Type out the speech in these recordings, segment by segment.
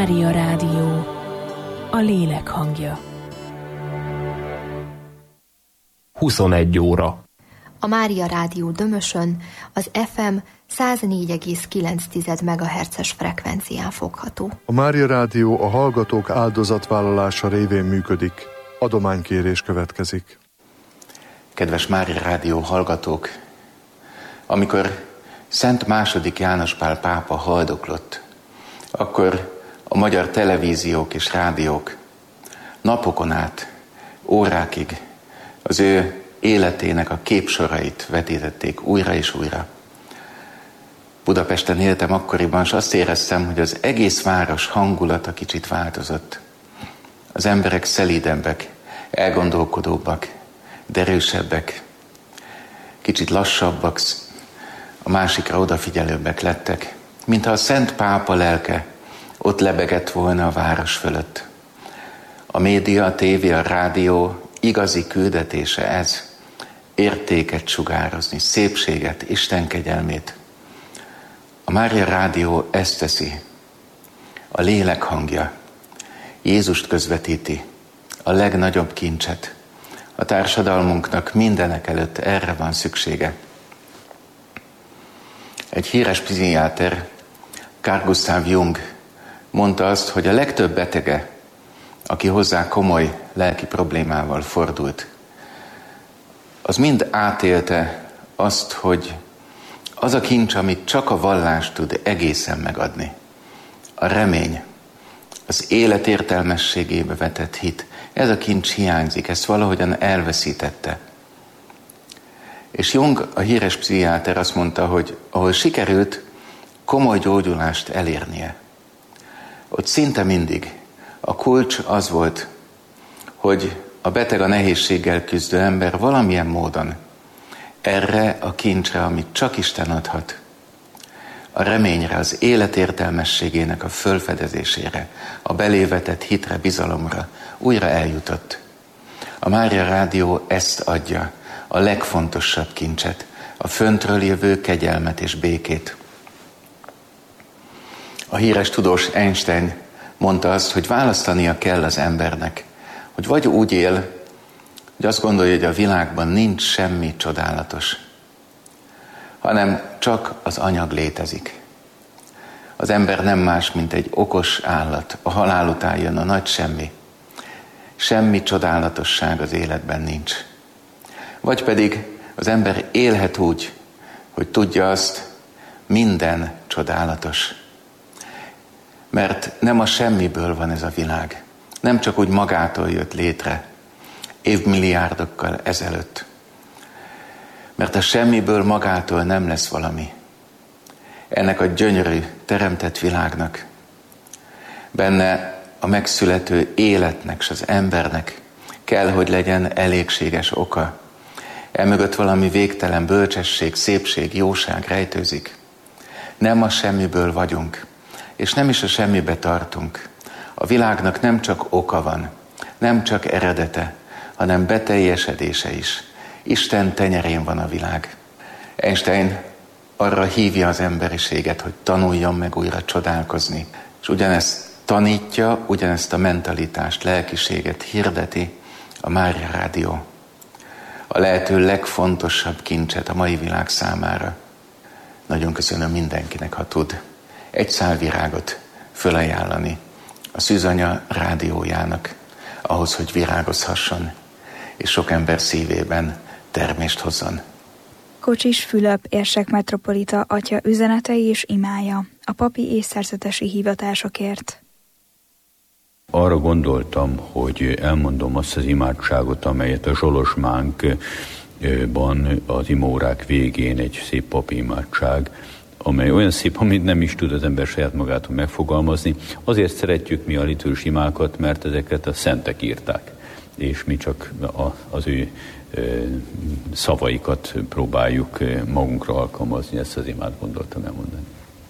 Mária Rádió, a lélek hangja. 21 óra. A Mária Rádió Dömösön az FM 104,9 MHz-es frekvencián fogható. A Mária Rádió a hallgatók áldozatvállalása révén működik. Adománykérés következik. Kedves Mária Rádió hallgatók! Amikor Szent II. János Pál pápa haldoklott, akkor a magyar televíziók és rádiók napokon át, órákig az ő életének a képsorait vetítették újra és újra. Budapesten éltem akkoriban, és azt éreztem, hogy az egész város hangulata kicsit változott. Az emberek szelidebbek, elgondolkodóbbak, derűsebbek, kicsit lassabbak, a másikra odafigyelőbbek lettek, mintha a Szent Pápa lelke ott lebegett volna a város fölött. A média, a tévé, a rádió igazi küldetése ez, értéket sugározni, szépséget, Isten kegyelmét. A Mária Rádió ezt teszi, a lélek hangja, Jézust közvetíti, a legnagyobb kincset. A társadalmunknak mindenek előtt erre van szüksége. Egy híres pszichiáter, Carl Gustav Jung mondta azt, hogy a legtöbb betege, aki hozzá komoly lelki problémával fordult, az mind átélte azt, hogy az a kincs, amit csak a vallás tud egészen megadni. A remény, az élet értelmességébe vetett hit. Ez a kincs hiányzik, ezt valahogyan elveszítette. És Jung, a híres pszichiáter azt mondta, hogy ahol sikerült komoly gyógyulást elérnie, ott szinte mindig a kulcs az volt, hogy a beteg, a nehézséggel küzdő ember valamilyen módon erre a kincsre, amit csak Isten adhat, a reményre, az élet értelmességének a fölfedezésére, a belévetett hitre, bizalomra újra eljutott. A Mária Rádió ezt adja, a legfontosabb kincset, a föntről jövő kegyelmet és békét. A híres tudós Einstein mondta azt, hogy választania kell az embernek, hogy vagy úgy él, hogy azt gondolja, hogy a világban nincs semmi csodálatos, hanem csak az anyag létezik. Az ember nem más, mint egy okos állat, a halál után jön a nagy semmi. Semmi csodálatosság az életben nincs. Vagy pedig az ember élhet úgy, hogy tudja azt, minden csodálatos. Mert nem a semmiből van ez a világ. Nem csak úgy magától jött létre, évmilliárdokkal ezelőtt. Mert a semmiből magától nem lesz valami. Ennek a gyönyörű, teremtett világnak, benne a megszülető életnek és az embernek kell, hogy legyen elégséges oka. Emögött valami végtelen bölcsesség, szépség, jóság rejtőzik. Nem a semmiből vagyunk, és nem is a semmibe tartunk. A világnak nem csak oka van, nem csak eredete, hanem beteljesedése is. Isten tenyerén van a világ. Einstein arra hívja az emberiséget, hogy tanuljon meg újra csodálkozni. És ugyanezt tanítja, ugyanezt a mentalitást, lelkiséget hirdeti a Mária Rádió. A lehető legfontosabb kincset a mai világ számára. Nagyon köszönöm mindenkinek, ha tud egy szál virágot fölajánlani a Szűzanya rádiójának, ahhoz, hogy virágozhasson, és sok ember szívében termést hozzon. Kocsis Fülöp érsek metropolita atya üzenetei és imája a papi és szerzetesi hivatásokért. Arra gondoltam, hogy elmondom azt az imádságot, amelyet a Zsolosmánkban az imaórák végén egy szép papi imádság, amely olyan szép, amit nem is tud az ember saját magától megfogalmazni. Azért szeretjük mi a liturgikus imákat, mert ezeket a szentek írták, és mi csak az ő szavaikat próbáljuk magunkra alkalmazni, ezt az imát gondoltam elmondani.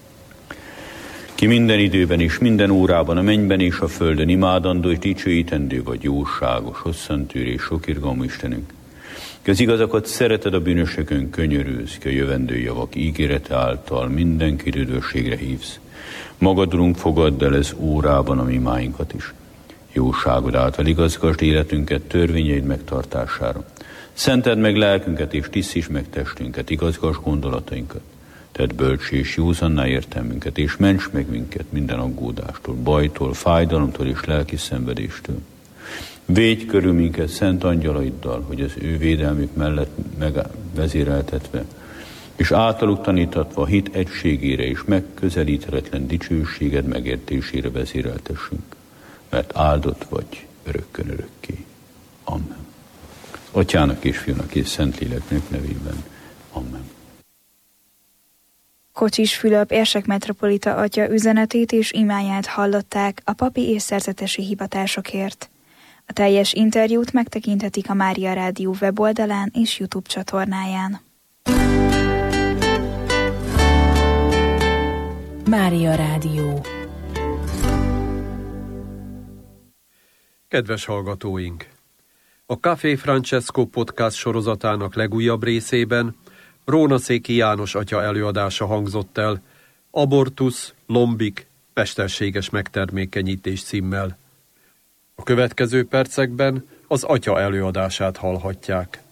Ki minden időben és minden órában, a mennyben és a földön imádandó és dicsőítendő vagy jóságos, hosszantűr és sok irgalmú Istenünk. Ki az igazakat szereted, a bűnösökön könyörülsz, ki a jövendő javak ígérete által mindenki üdvösségre hívsz. Magadunk fogadd el ez órában a mi imáinkat is. Jóságod által igazgasd életünket törvényeid megtartására. Szenteld meg lelkünket és tisztíts meg testünket, igazgasd gondolatainkat. Tedd bölcsé és józanná értelmünket, és ments meg minket minden aggódástól, bajtól, fájdalomtól és lelki szenvedéstől. Védj körül minket szent angyalaiddal, hogy az ő védelmük mellett megvezéreltetve, és általuk tanítatva hit egységére és megközelíthetetlen dicsőséged megértésére vezéreltessünk, mert áldott vagy örökkön örökké. Amen. Atyának és Fiúnak és Szentléleknek nevében. Amen. Kocsis Fülöp érsek metropolita atya üzenetét és imáját hallották a papi és szerzetesi hivatásokért. A teljes interjút megtekinthetik a Mária Rádió weboldalán és YouTube csatornáján. Mária Rádió. Kedves hallgatóink! A Café Francesco podcast sorozatának legújabb részében Rónaszéki János atya előadása hangzott el, Abortusz, lombik, mesterséges megtermékenyítés címmel. A következő percekben az atya előadását hallhatják.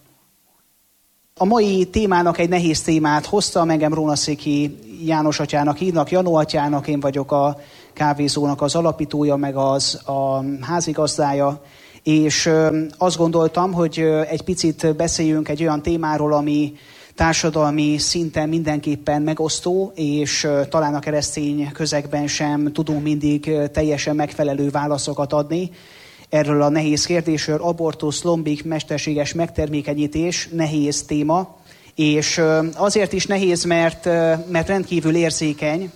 A mai témának egy nehéz témát hozta, engem Rónaszéki János atyának hívnak, Janó atyának, én vagyok a kávézónak az alapítója, meg a házigazdája, és azt gondoltam, hogy egy picit beszéljünk egy olyan témáról, ami társadalmi szinten mindenképpen megosztó, és talán a keresztény közegben sem tudunk mindig teljesen megfelelő válaszokat adni. Erről a nehéz kérdésről, abortusz, lombik, mesterséges megtermékenyítés, nehéz téma, és azért is nehéz, mert rendkívül érzékeny,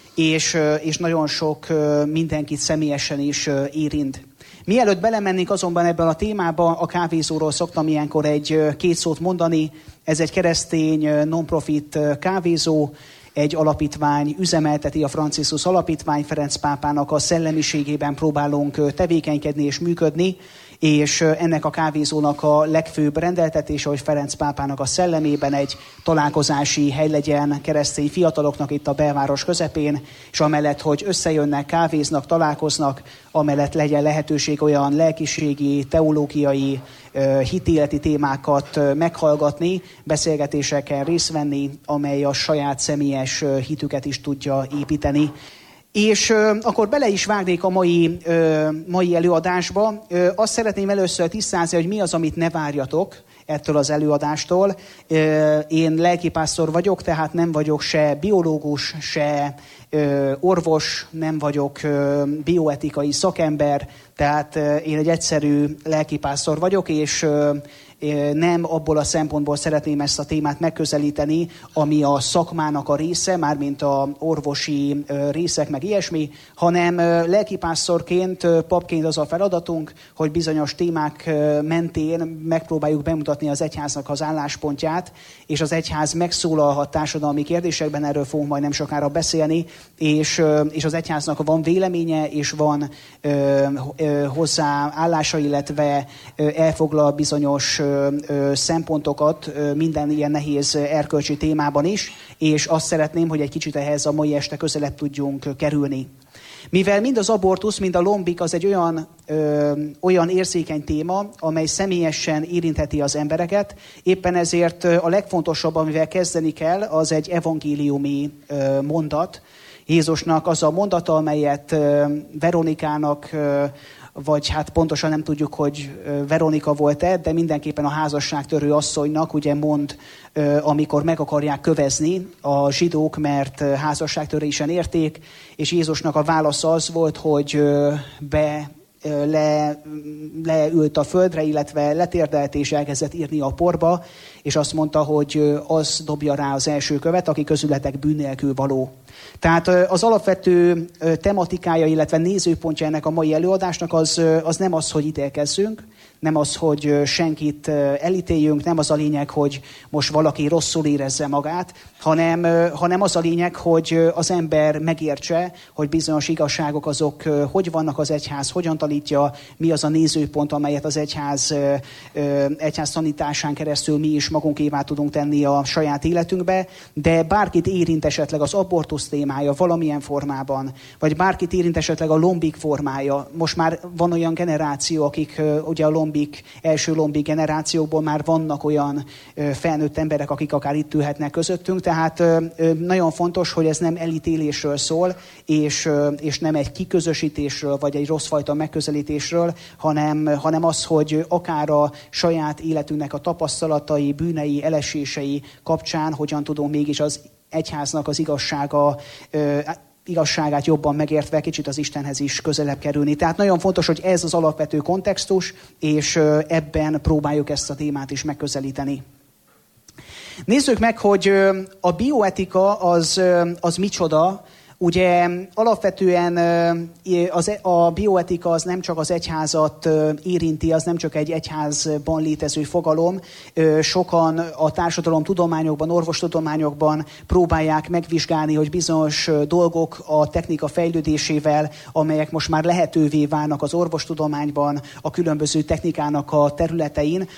és nagyon sok mindenkit személyesen is érint. Mielőtt belemennénk azonban ebben a témába, a kávézóról szoktam ilyenkor két szót mondani. Ez egy keresztény non-profit kávézó, egy alapítvány üzemelteti, a Franciscus Alapítvány, Ferenc pápának a szellemiségében próbálunk tevékenykedni és működni, és ennek a kávézónak a legfőbb rendeltetése, hogy Ferenc pápának a szellemében egy találkozási hely legyen keresztény fiataloknak itt a belváros közepén, és amellett, hogy összejönnek, kávéznak, találkoznak, amellett legyen lehetőség olyan lelkiségi, teológiai, hitéleti témákat meghallgatni, beszélgetéseken részt venni, amely a saját személyes hitüket is tudja építeni. És akkor bele is vágnék a mai előadásba. Azt szeretném először tisztázni, hogy mi az, amit ne várjatok ettől az előadástól. Én lelkipásztor vagyok, tehát nem vagyok se biológus, se orvos, nem vagyok bioetikai szakember, tehát én egy egyszerű lelkipásztor vagyok, és nem abból a szempontból szeretném ezt a témát megközelíteni, ami a szakmának a része, mármint a orvosi részek, meg ilyesmi, hanem lelkipásztorként, papként az a feladatunk, hogy bizonyos témák mentén megpróbáljuk bemutatni az egyháznak az álláspontját, és az egyház megszólalhat társadalmi kérdésekben, erről fogunk majd nem sokára beszélni, és az egyháznak van véleménye, és van hozzá állása, illetve elfoglal bizonyos szempontokat minden ilyen nehéz erkölcsi témában is, és azt szeretném, hogy egy kicsit ehhez a mai este közelebb tudjunk kerülni. Mivel mind az abortusz, mind a lombik az egy olyan érzékeny téma, amely személyesen érintheti az embereket, éppen ezért a legfontosabb, amivel kezdeni kell, az egy evangéliumi mondat. Jézusnak az a mondata, amelyet Veronikának, vagy hát pontosan nem tudjuk, hogy Veronika volt-e, de mindenképpen a házasságtörő asszonynak ugye mond, amikor meg akarják kövezni a zsidók, mert házasságtörésen érték, és Jézusnak a válasza az volt, hogy leült a földre, illetve letérdelt és elkezdett írni a porba, és azt mondta, hogy az dobja rá az első követ, aki közületek bűn nélkül való. Tehát az alapvető tematikája, illetve nézőpontja ennek a mai előadásnak az nem az, hogy ítélkezzünk, nem az, hogy senkit elítéljünk, nem az a lényeg, hogy most valaki rosszul érezze magát, hanem az a lényeg, hogy az ember megértse, hogy bizonyos igazságok azok hogy vannak, az egyház hogyan tanítja, mi az a nézőpont, amelyet az egyház tanításán keresztül mi is magunkévá tudunk tenni a saját életünkbe, de bárkit érint esetleg az abortusz témája valamilyen formában, vagy bárkit érint esetleg a lombik formája. Most már van olyan generáció, akik ugye a első lombik generációkból már vannak olyan felnőtt emberek, akik akár itt ülhetnek közöttünk, tehát nagyon fontos, hogy ez nem elítélésről szól, és nem egy kiközösítésről, vagy egy rosszfajta megközelítésről, hanem az, hogy akár a saját életünknek a tapasztalatai, bűnei, elesései kapcsán hogyan tudunk mégis az egyháznak az igazságát jobban megértve kicsit az Istenhez is közelebb kerülni. Tehát nagyon fontos, hogy ez az alapvető kontextus, és ebben próbáljuk ezt a témát is megközelíteni. Nézzük meg, hogy a bioetika az micsoda. Ugye alapvetően a bioetika az nem csak az egyházat érinti, az nem csak egy egyházban létező fogalom. Sokan a társadalomtudományokban, orvostudományokban próbálják megvizsgálni, hogy bizonyos dolgok a technika fejlődésével, amelyek most már lehetővé válnak az orvostudományban, a különböző technikának a területein,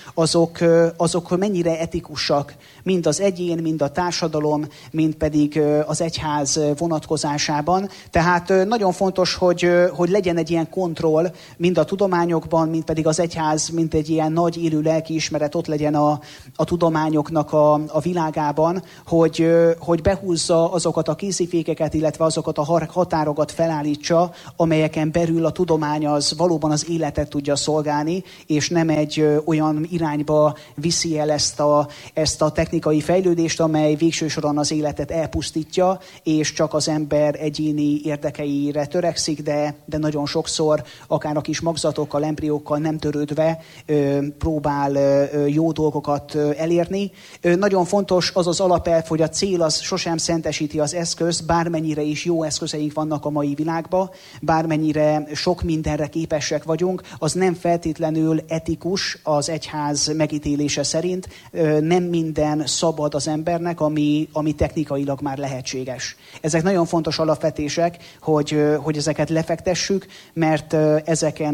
azok mennyire etikusak, mind az egyén, mind a társadalom, mind pedig az egyház vonatkozásában. Tehát nagyon fontos, hogy legyen egy ilyen kontroll, mind a tudományokban, mind pedig az egyház, mint egy ilyen nagy élő lelkiismeret ott legyen a tudományoknak a világában, hogy behúzza azokat a készifékeket, illetve azokat a határokat felállítsa, amelyeken belül a tudomány az valóban az életet tudja szolgálni, és nem egy olyan irányba viszi el ezt a technikai fejlődést, amely végső soron az életet elpusztítja, és csak az ember egyéni érdekeire törekszik, de nagyon sokszor akár a kis magzatokkal, embriókkal nem törődve próbál jó dolgokat elérni. Nagyon fontos az az alapelv, hogy a cél az sosem szentesíti az eszközt, bármennyire is jó eszközeink vannak a mai világban, bármennyire sok mindenre képesek vagyunk, az nem feltétlenül etikus az egyház megítélése szerint. Nem minden szabad az embernek, ami technikailag már lehetséges. Ezek nagyon fontos alapvetések, hogy ezeket lefektessük, mert ezeken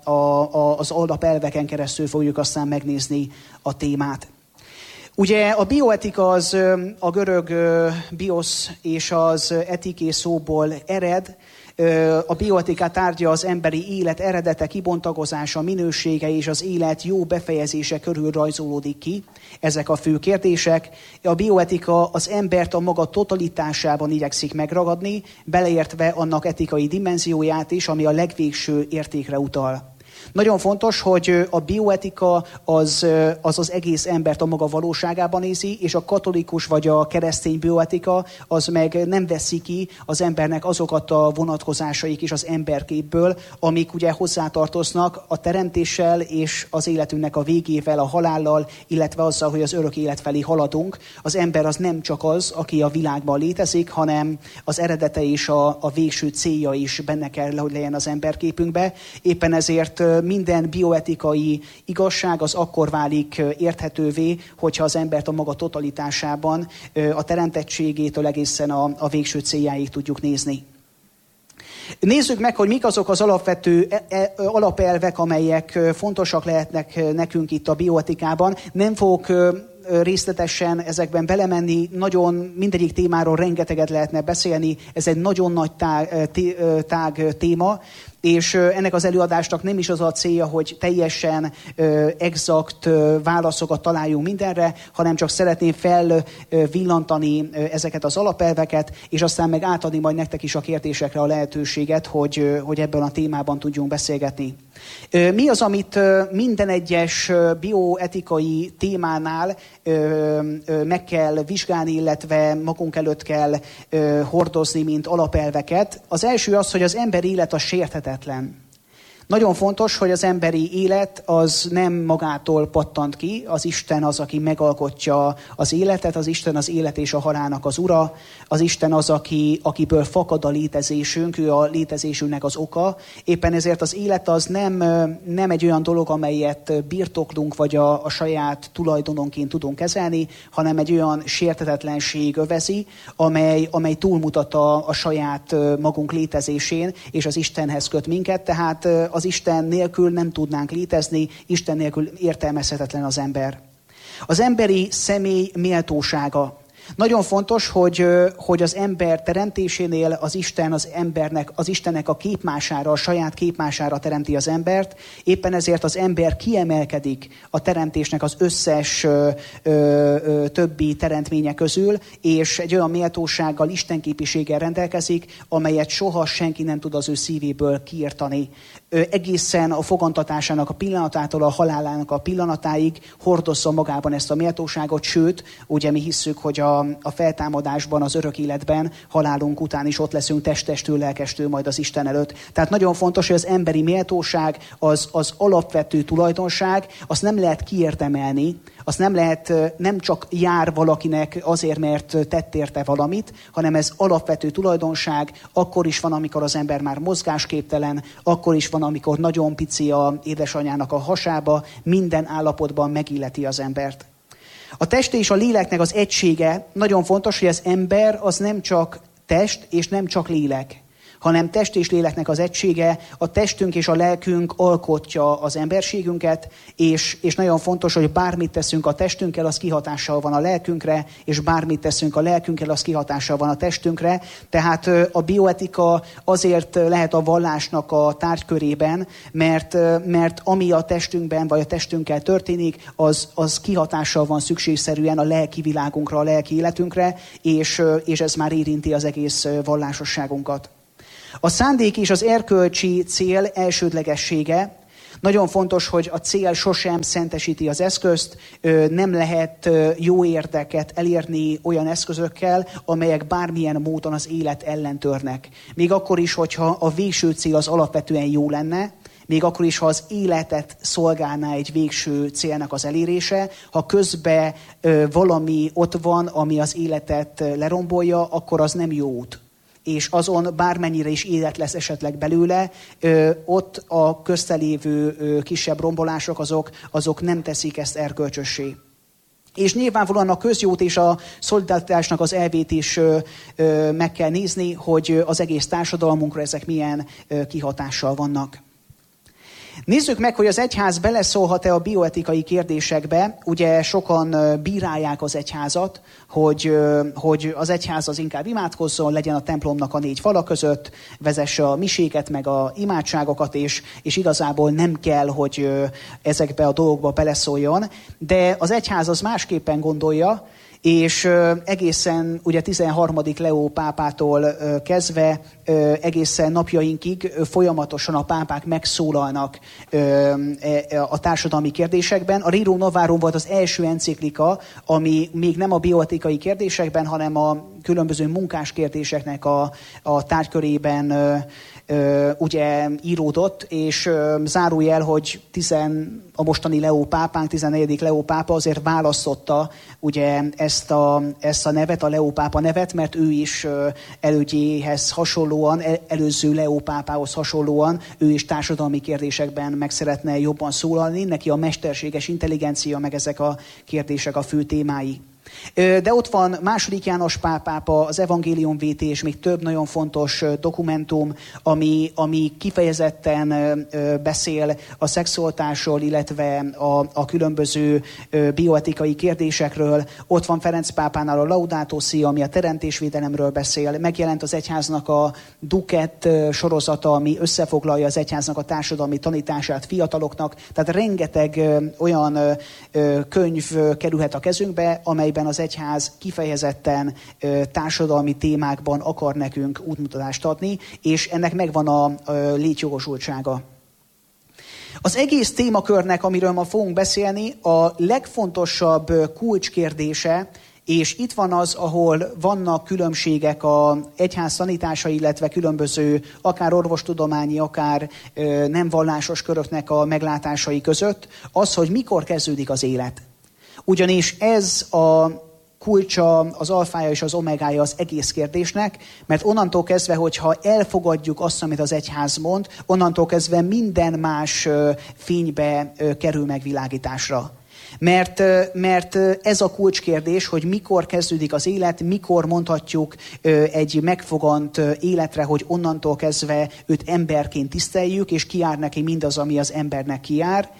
az alapelveken keresztül fogjuk aztán megnézni a témát. Ugye a bioetika az a görög bios és az etiké szóból ered. A bioetika tárgya az emberi élet eredete, kibontakozása, minősége és az élet jó befejezése körül rajzolódik ki. Ezek a fő kérdések. A bioetika az embert a maga totalitásában igyekszik megragadni, beleértve annak etikai dimenzióját is, ami a legvégső értékre utal. Nagyon fontos, hogy a bioetika az egész embert a maga valóságában nézi, és a katolikus vagy a keresztény bioetika az meg nem veszi ki az embernek azokat a vonatkozásaik is az emberképből, amik ugye hozzátartoznak a teremtéssel és az életünknek a végével, a halállal, illetve azzal, hogy az örök élet felé haladunk. Az ember az nem csak az, aki a világban létezik, hanem az eredete és a végső célja is benne kell, hogy legyen az emberképünkbe. Éppen ezért minden bioetikai igazság az akkor válik érthetővé, hogyha az embert a maga totalitásában, a teremtettségétől egészen a végső céljáig tudjuk nézni. Nézzük meg, hogy mik azok az alapvető alapelvek, amelyek fontosak lehetnek nekünk itt a bioetikában. Nem fogok részletesen ezekben belemenni, nagyon mindegyik témáról rengeteget lehetne beszélni, ez egy nagyon nagy tág téma, és ennek az előadásnak nem is az a célja, hogy teljesen exakt válaszokat találjunk mindenre, hanem csak szeretném felvillantani ezeket az alapelveket, és aztán meg átadni majd nektek is a kérdésekre a lehetőséget, hogy ebben a témában tudjunk beszélgetni. Mi az, amit minden egyes bioetikai témánál meg kell vizsgálni, illetve magunk előtt kell hordozni, mint alapelveket? Az első az, hogy az ember élet a sérthetetlen. Nagyon fontos, hogy az emberi élet az nem magától pattant ki, az Isten az, aki megalkotja az életet, az Isten az élet és a halálnak az ura, az Isten az, akiből fakad a létezésünk, ő a létezésünknek az oka. Éppen ezért az élet az nem egy olyan dolog, amelyet birtoklunk, vagy a saját tulajdononként tudunk kezelni, hanem egy olyan sértetetlenség övezi, amely túlmutat a saját magunk létezésén, és az Istenhez köt minket, tehát az Isten nélkül nem tudnánk létezni, Isten nélkül értelmezhetetlen az ember. Az emberi személy méltósága. Nagyon fontos, hogy az ember teremtésénél az Isten az Istennek a képmására, a saját képmására teremti az embert. Éppen ezért az ember kiemelkedik a teremtésnek az összes többi teremtménye közül, és egy olyan méltósággal, istenképiséggel rendelkezik, amelyet soha senki nem tud az ő szívéből kiirtani. Egészen a fogantatásának a pillanatától a halálának a pillanatáig hordozza magában ezt a méltóságot, sőt, ugye mi hisszük, hogy a feltámadásban, az örök életben, halálunk után is ott leszünk testestől, lelkestől majd az Isten előtt. Tehát nagyon fontos, hogy az emberi méltóság az alapvető tulajdonság, azt nem lehet kiérdemelni, azt nem csak jár valakinek azért, mert tett érte valamit, hanem ez alapvető tulajdonság, akkor is van, amikor az ember már mozgásképtelen, akkor is van, amikor nagyon pici a édesanyjának a hasába, minden állapotban megilleti az embert. A test és a léleknek az egysége nagyon fontos, hogy az ember az nem csak test és nem csak lélek, hanem test és léleknek az egysége, a testünk és a lelkünk alkotja az emberségünket, és nagyon fontos, hogy bármit teszünk a testünkkel, az kihatással van a lelkünkre, és bármit teszünk a lelkünkkel, az kihatással van a testünkre. Tehát a bioetika azért lehet a vallásnak a tárgykörében, mert ami a testünkben vagy a testünkkel történik, az kihatással van szükségszerűen a lelki világunkra, a lelki életünkre, és ez már érinti az egész vallásosságunkat. A szándék és az erkölcsi cél elsődlegessége. Nagyon fontos, hogy a cél sosem szentesíti az eszközt, nem lehet jó érdeket elérni olyan eszközökkel, amelyek bármilyen módon az élet ellen törnek. Még akkor is, hogyha a végső cél az alapvetően jó lenne, még akkor is, ha az életet szolgálná egy végső célnak az elérése, ha közben valami ott van, ami az életet lerombolja, akkor az nem jó út. És azon bármennyire is élet lesz esetleg belőle, ott a köztelévő kisebb rombolások azok nem teszik ezt erkölcsössé. És nyilvánvalóan a közjót és a szolidaritásnak az elvét is meg kell nézni, hogy az egész társadalmunkra ezek milyen kihatással vannak. Nézzük meg, hogy az egyház beleszólhat-e a bioetikai kérdésekbe. Ugye sokan bírálják az egyházat, hogy az egyház az inkább imádkozzon, legyen a templomnak a 4 fala között, vezesse a miséket, meg a imádságokat, és igazából nem kell, hogy ezekbe a dolgokba beleszóljon. De az egyház az másképpen gondolja, és egészen ugye 13. Leó pápától kezdve egészen napjainkig folyamatosan a pápák megszólalnak a társadalmi kérdésekben. A Rerum Novarum volt az első enciklika, ami még nem a bioetikai kérdésekben, hanem a különböző munkás kérdéseknek a tárgykörében ugye íródott, és zárójel, hogy a mostani Leó pápánk, 14. Leó pápa azért választotta ugye ezt a nevet, a Leó pápa nevet, mert ő is elődjéhez hasonlóan, előző Leó pápához hasonlóan, ő is társadalmi kérdésekben meg szeretne jobban szólalni, neki a mesterséges intelligencia, meg ezek a kérdések a fő témái. De ott van II. János Pál pápa, az Evangélium VT és még több nagyon fontos dokumentum, ami kifejezetten beszél a szexualitásról, illetve a különböző bioetikai kérdésekről. Ott van Ferenc pápánál a Laudato Si, ami a teremtésvédelemről beszél. Megjelent az egyháznak a Duket sorozata, ami összefoglalja az egyháznak a társadalmi tanítását fiataloknak. Tehát rengeteg olyan könyv kerülhet a kezünkbe, amelyben az egyház kifejezetten társadalmi témákban akar nekünk útmutatást adni, és ennek megvan a létjogosultsága. Az egész témakörnek, amiről ma fogunk beszélni, a legfontosabb kulcskérdése, És itt van az, ahol vannak különbségek az egyház tanítása, illetve különböző akár orvostudományi, akár nem vallásos köröknek a meglátásai között, az, hogy mikor kezdődik az élet. Ugyanis ez a kulcsa, az alfája és az omegája az egész kérdésnek, mert onnantól kezdve, hogyha elfogadjuk azt, amit az egyház mond, onnantól kezdve minden más fénybe kerül megvilágításra. Mert ez a kulcskérdés, hogy mikor kezdődik az élet, mikor mondhatjuk egy megfogant életre, hogy onnantól kezdve őt emberként tiszteljük, és kijár neki mindaz, ami az embernek kijár,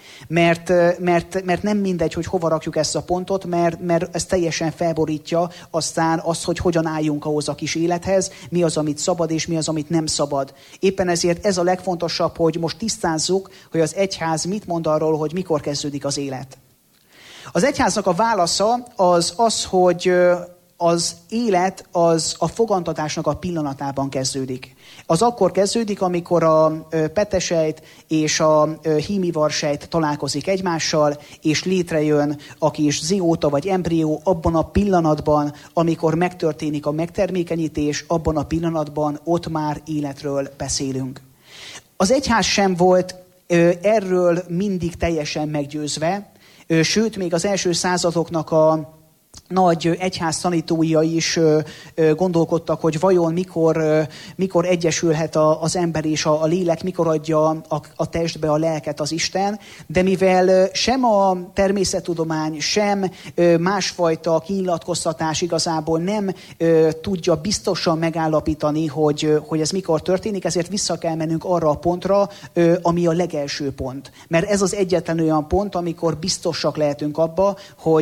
mert nem mindegy, hogy hova rakjuk ezt a pontot, mert ez teljesen felborítja aztán azt, hogy hogyan álljunk ahhoz a kis élethez, mi az, amit szabad, és mi az, amit nem szabad. Éppen ezért ez a legfontosabb, hogy most tisztázzuk, hogy az egyház mit mond arról, hogy mikor kezdődik az élet. Az egyháznak a válasza az, hogy az élet az a fogantatásnak a pillanatában kezdődik. Az akkor kezdődik, amikor a petesejt és a hímivarsejt találkozik egymással, és létrejön a kis zióta vagy embrió abban a pillanatban, amikor megtörténik a megtermékenyítés, abban a pillanatban ott már életről beszélünk. Az egyház sem volt erről mindig teljesen meggyőzve, sőt, még az első századoknak a nagy egyház tanítói is gondolkodtak, hogy vajon mikor egyesülhet az ember és a lélek, mikor adja a testbe a lelket az Isten, de mivel sem a természettudomány, sem másfajta kinyilatkoztatás igazából nem tudja biztosan megállapítani, hogy ez mikor történik, ezért vissza kell mennünk arra a pontra, ami a legelső pont. Mert ez az egyetlen olyan pont, amikor biztosak lehetünk abba,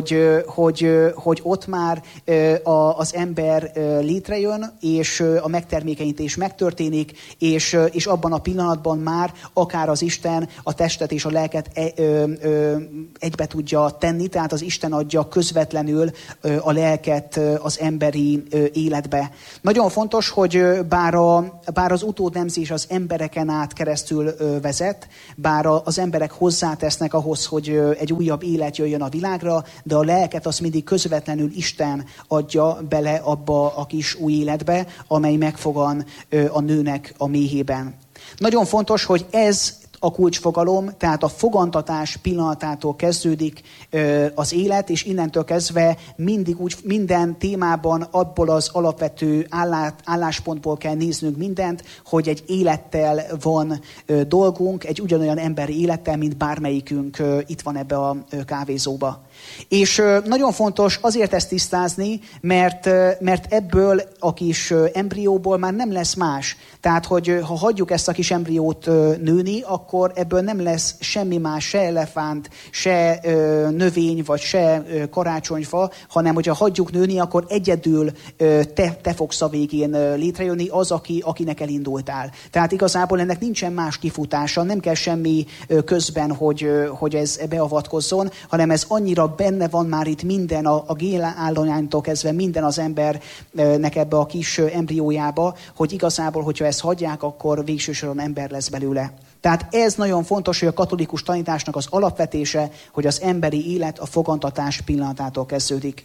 hogy ott már az ember létrejön, és a megtermékenyítés megtörténik, és abban a pillanatban már akár az Isten a testet és a lelket egybe tudja tenni, tehát az Isten adja közvetlenül a lelket az emberi életbe. Nagyon fontos, hogy bár az utódnemzés az embereken át keresztül vezet, bár az emberek hozzátesznek ahhoz, hogy egy újabb élet jöjjön a világra, de a lelket az mindig közvetlenül Isten adja bele abba a kis új életbe, amely megfogan a nőnek a méhében. Nagyon fontos, hogy ez a kulcsfogalom, tehát a fogantatás pillanatától kezdődik az élet, és innentől kezdve mindig úgy minden témában abból az alapvető álláspontból kell néznünk mindent, hogy egy élettel van dolgunk, egy ugyanolyan emberi élettel, mint bármelyikünk itt van ebbe a kávézóba. És nagyon fontos azért ezt tisztázni, mert ebből a kis embrióból már nem lesz más. Tehát, hogy ha hagyjuk ezt a kis embriót nőni, akkor ebből nem lesz semmi más, se elefánt, se növény, vagy se karácsonyfa, hanem hogyha hagyjuk nőni, akkor egyedül te fogsz a végén létrejönni, az, akinek elindultál. Tehát igazából ennek nincsen más kifutása, nem kell semmi közben, hogy ez beavatkozzon, hanem ez annyira benne van már itt minden, a gélállománytól kezdve minden az embernek ebbe a kis embriójába, hogy igazából, hogyha ezt hagyják, akkor végső soron ember lesz belőle. Tehát ez nagyon fontos, hogy a katolikus tanításnak az alapvetése, hogy az emberi élet a fogantatás pillanatától kezdődik.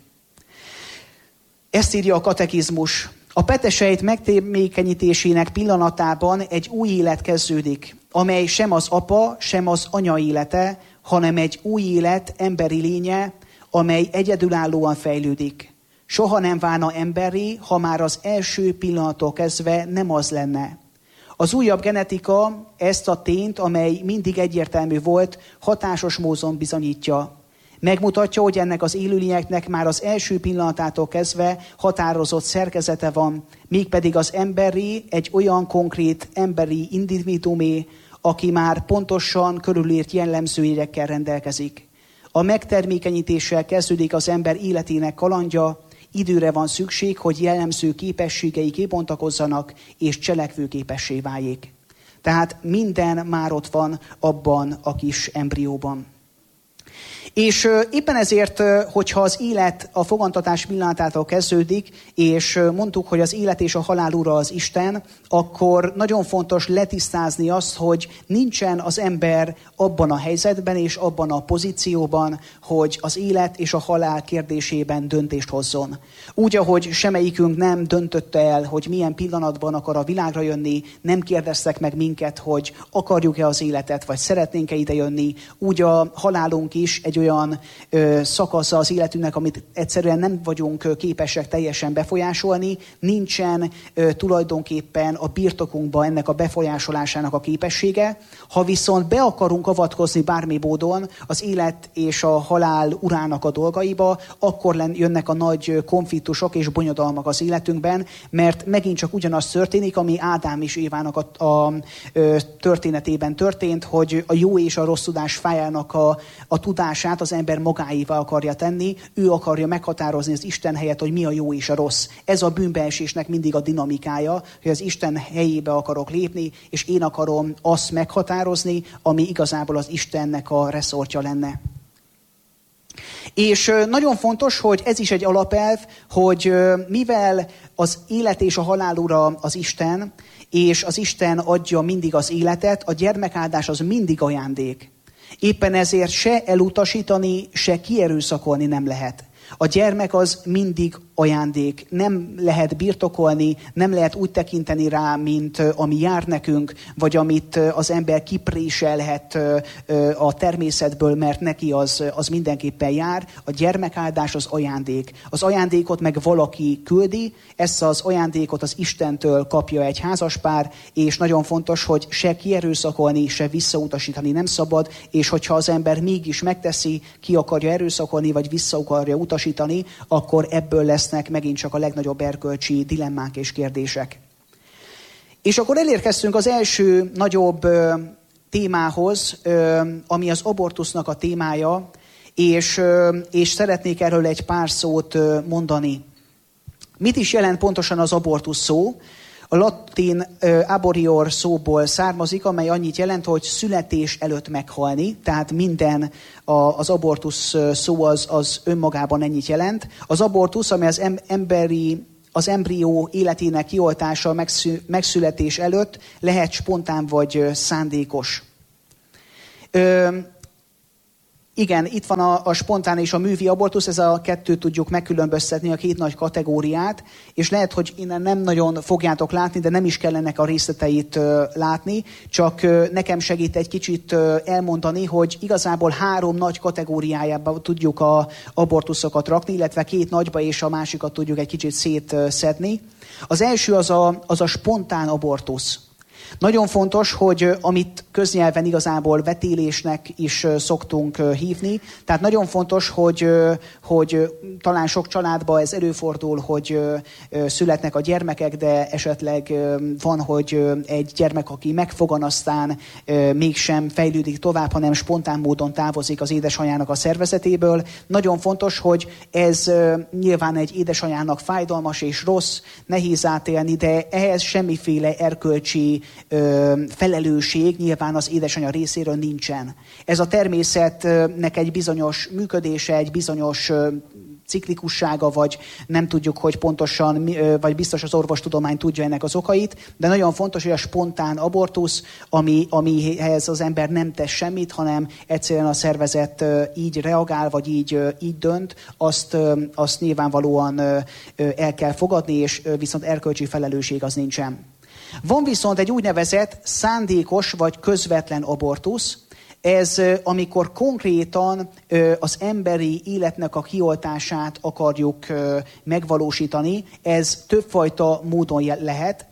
Ezt írja a katekizmus. A petesejt megtermékenyítésének pillanatában egy új élet kezdődik, amely sem az apa, sem az anya élete, hanem egy új élet emberi lénye, amely egyedülállóan fejlődik. Soha nem válna emberré, ha már az első pillanattól kezdve nem az lenne. Az újabb genetika ezt a tényt, amely mindig egyértelmű volt, hatásos módon bizonyítja. Megmutatja, hogy ennek az élőlényeknek már az első pillanatától kezdve határozott szerkezete van, mégpedig az emberi egy olyan konkrét emberi individuumé, aki már pontosan körülírt jellemzőjegyekkel rendelkezik. A megtermékenyítéssel kezdődik az ember életének kalandja, időre van szükség, hogy jellemző képességei kibontakozzanak és cselekvőképessé váljék. Tehát minden már ott van abban a kis embrióban. És éppen ezért, hogyha az élet a fogantatás pillanatától kezdődik, és mondtuk, hogy az élet és a halál ura az Isten, akkor nagyon fontos letisztázni azt, hogy nincsen az ember abban a helyzetben és abban a pozícióban, hogy az élet és a halál kérdésében döntést hozzon. Úgy, ahogy semmelyikünk nem döntötte el, hogy milyen pillanatban akar a világra jönni, nem kérdeztek meg minket, hogy akarjuk-e az életet, vagy szeretnénk-e ide jönni, úgy a halálunk is egy olyan szakasza az életünknek, amit egyszerűen nem vagyunk képesek teljesen befolyásolni, nincsen tulajdonképpen a birtokunkban ennek a befolyásolásának a képessége. Ha viszont be akarunk avatkozni bármi módon az élet és a halál urának a dolgaiba, akkor jönnek a nagy konfliktusok és bonyodalmak az életünkben, mert megint csak ugyanaz történik, ami Ádám és Évának a történetében történt, hogy a jó és a rossz tudás fájának a tudását az ember magáévá akarja tenni, ő akarja meghatározni az Isten helyett, hogy mi a jó és a rossz. Ez a bűnbeesésnek mindig a dinamikája, hogy az Isten helyébe akarok lépni, és én akarom azt meghatározni, ami igazából az Istennek a reszortja lenne. És nagyon fontos, hogy ez is egy alapelv, hogy mivel az élet és a halál ura az Isten, és az Isten adja mindig az életet, a gyermekáldás az mindig ajándék. Éppen ezért se elutasítani, se kierőszakolni nem lehet. A gyermek az mindig ajándék, nem lehet birtokolni, nem lehet úgy tekinteni rá, mint ami jár nekünk, vagy amit az ember kipréselhet a természetből, mert neki az mindenképpen jár. A gyermekáldás az ajándék. Az ajándékot meg valaki küldi, ezt az ajándékot az Istentől kapja egy házaspár, és nagyon fontos, hogy se kierőszakolni, se visszautasítani nem szabad, és hogyha az ember mégis megteszi, ki akarja erőszakolni, vagy vissza akarja utasítani, akkor ebből lesznek megint csak a legnagyobb erkölcsi dilemmák és kérdések. És akkor elérkeztünk az első nagyobb témához, ami az abortusznak a témája, és szeretnék erről egy pár szót mondani. Mit is jelent pontosan az abortusz szó? A latin aborior szóból származik, amely annyit jelent, hogy születés előtt meghalni, tehát minden az abortusz szó az önmagában ennyit jelent. Az abortusz, ami az embrió életének kioltása megszületés előtt lehet spontán vagy szándékos. Igen, itt van a spontán és a művi abortusz, ez a kettőt tudjuk megkülönböztetni, a két nagy kategóriát, és lehet, hogy innen nem nagyon fogjátok látni, de nem is kellene a részleteit látni, csak nekem segít egy kicsit elmondani, hogy igazából 3 nagy kategóriájában tudjuk az abortuszokat rakni, illetve 2 nagyba, és a másikat tudjuk egy kicsit szétszedni. Az első az a spontán abortusz. Nagyon fontos, hogy amit köznyelven igazából vetélésnek is szoktunk hívni, tehát nagyon fontos, hogy talán sok családban ez előfordul, hogy születnek a gyermekek, de esetleg van, hogy egy gyermek, aki megfogan, aztán mégsem fejlődik tovább, hanem spontán módon távozik az édesanyjának a szervezetéből. Nagyon fontos, hogy ez nyilván egy édesanyjának fájdalmas és rossz, nehéz átélni, de ehhez semmiféle erkölcsi felelősség nyilván az édesanyja részéről nincsen. Ez a természetnek egy bizonyos működése, egy bizonyos ciklikussága, vagy nem tudjuk, hogy pontosan, vagy biztos az orvostudomány tudja ennek az okait, de nagyon fontos, hogy a spontán abortusz, amihez az ember nem tesz semmit, hanem egyszerűen a szervezet így reagál, vagy így dönt, azt nyilvánvalóan el kell fogadni, és viszont erkölcsi felelősség az nincsen. Van viszont egy úgynevezett szándékos vagy közvetlen abortusz. Ez amikor konkrétan az emberi életnek a kioltását akarjuk megvalósítani. Ez többfajta módon lehet.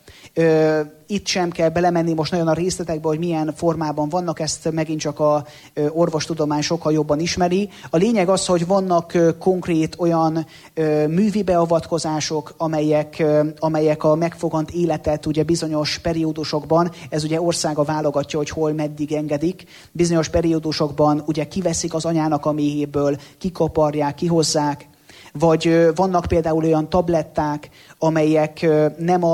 Itt sem kell belemenni most nagyon a részletekbe, hogy milyen formában vannak, ezt megint csak a orvostudomány sokkal jobban ismeri. A lényeg az, hogy vannak konkrét olyan művi beavatkozások, amelyek a megfogant életet ugye bizonyos periódusokban, ez ugye országa válogatja, hogy hol meddig engedik, bizonyos periódusokban ugye kiveszik az anyának a méhéből, kikaparják, kihozzák. vagy vannak például olyan tabletták, amelyek nem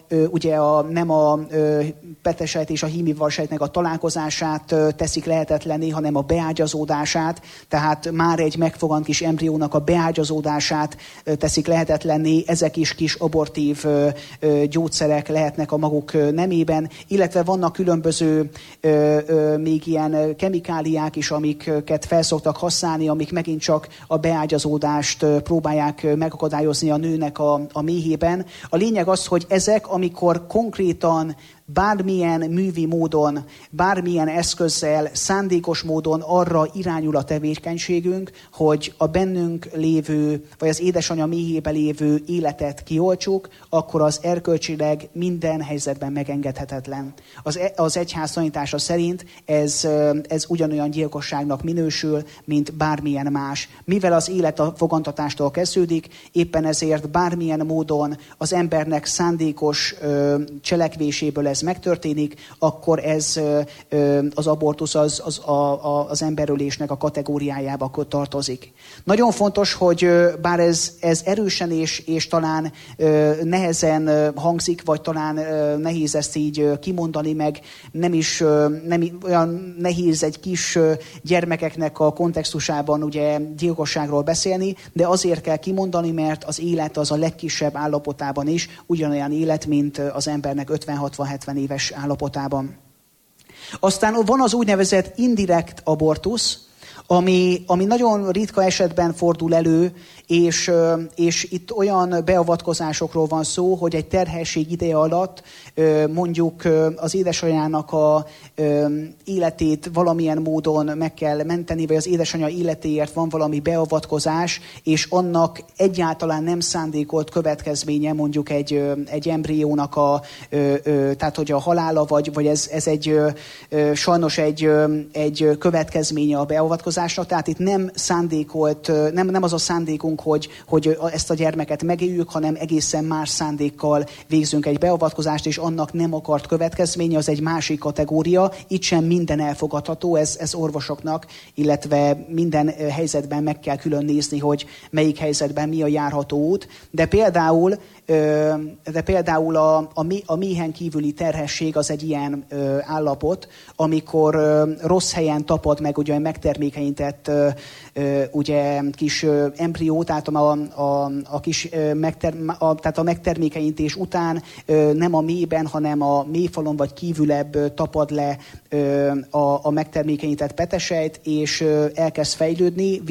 a petesejt és a hímivarsejtnek a találkozását teszik lehetetlenné, hanem a beágyazódását, tehát már egy megfogant kis embriónak a beágyazódását teszik lehetetlenné, ezek is kis abortív gyógyszerek lehetnek a maguk nemében, illetve vannak különböző még ilyen kemikáliák is, amiket felszoktak használni, amik megint csak a beágyazódást próbálják megakadályozni a nőnek a méhében. A lényeg az, hogy ezek, amikor konkrétan bármilyen művi módon, bármilyen eszközzel, szándékos módon arra irányul a tevékenységünk, hogy a bennünk lévő, vagy az édesanyja méhébe lévő életet kioltsuk, akkor az erkölcsileg minden helyzetben megengedhetetlen. Az egyház tanítása szerint ez ugyanolyan gyilkosságnak minősül, mint bármilyen más. Mivel az élet a fogantatástól kezdődik, éppen ezért bármilyen módon az embernek szándékos cselekvéséből ez megtörténik, akkor ez az abortusz az emberölésnek a kategóriájába tartozik. Nagyon fontos, hogy bár ez erősen és talán nehezen hangzik, vagy talán nehéz ezt így kimondani, meg nem olyan nehéz egy kis gyermekeknek a kontextusában ugye gyilkosságról beszélni, de azért kell kimondani, mert az élet az a legkisebb állapotában is ugyanolyan élet, mint az embernek 50-60-70 éves állapotában. Aztán van az úgynevezett indirekt abortusz, ami nagyon ritka esetben fordul elő, és itt olyan beavatkozásokról van szó, hogy egy terhesség ideje alatt mondjuk az édesanyjának a életét valamilyen módon meg kell menteni, vagy az édesanyja életéért van valami beavatkozás, és annak egyáltalán nem szándékolt következménye mondjuk egy embriónak tehát hogy a halála, vagy ez sajnos egy következménye a beavatkozásnak, tehát itt nem szándékolt, nem az a szándékunk, hogy ezt a gyermeket megéljük, hanem egészen más szándékkal végzünk egy beavatkozást, és annak nem akart következménye, az egy másik kategória. Itt sem minden elfogadható, ez orvosoknak, illetve minden helyzetben meg kell külön nézni, hogy melyik helyzetben mi a járható út. De például a méhen kívüli terhesség az egy ilyen állapot, amikor rossz helyen tapad meg ugye megtermékenyített ugye kis embrió, tehát tehát a megtermékenyítés után nem a mélyben, hanem a mélyfalon vagy kívülebb tapad le a megtermékenyített petesejt, és elkezd fejlődni,